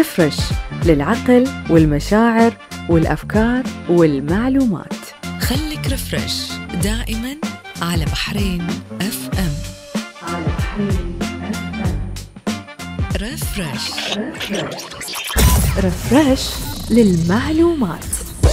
ريفرش للعقل والمشاعر والأفكار والمعلومات. خليك ريفرش دائما على بحرين اف ام. على بحرين اف ام. ريفرش للمعلومات.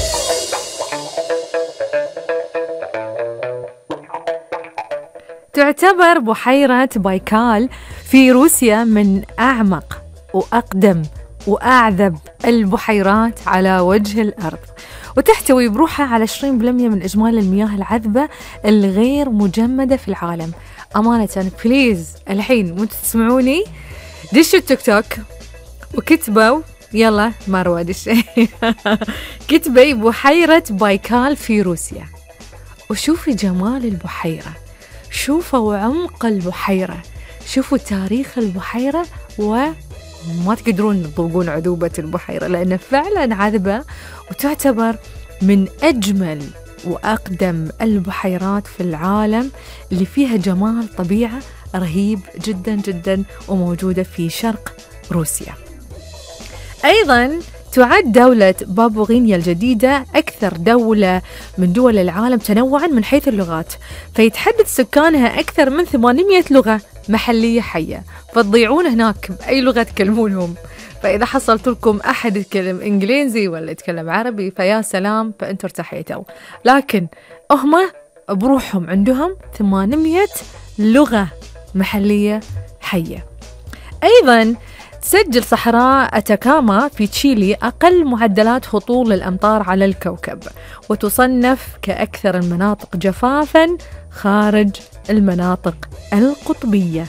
تعتبر بحيرة بايكال في روسيا من أعمق وأقدم وأعذب البحيرات على وجه الأرض، وتحتوي بروحها على 20% من إجمالي المياه العذبة الغير مجمدة في العالم. أمانة بليز الحين وانتوا تسمعوني دشوا التيك توك وكتبوا يلا مروة دشي كتبي بحيرة بايكال في روسيا وشوفي جمال البحيرة، شوفوا عمق البحيرة، شوفوا تاريخ البحيرة، وما تقدرون تذوقون عذوبة البحيرة لأنها فعلا عذبة، وتعتبر من أجمل وأقدم البحيرات في العالم اللي فيها جمال طبيعة رهيب جدا جدا، وموجودة في شرق روسيا. أيضا تعد دولة بابوغينيا الجديدة أكثر دولة من دول العالم تنوعا من حيث اللغات، فيتحدث سكانها أكثر من 800 لغة محلية حية، فتضيعون هناك بأي لغة تكلمونهم. فإذا حصلت لكم أحد يتكلم إنجليزي ولا يتكلم عربي فيا سلام، فأنتوا ارتحيتوا. لكن هم بروحهم عندهم 800 لغة محلية حية. أيضا تسجل صحراء أتاكاما في تشيلي أقل معدلات هطول الأمطار على الكوكب، وتصنف كأكثر المناطق جفافاً خارج المناطق القطبية.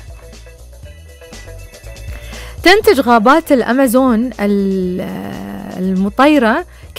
تنتج غابات الأمازون المطيرة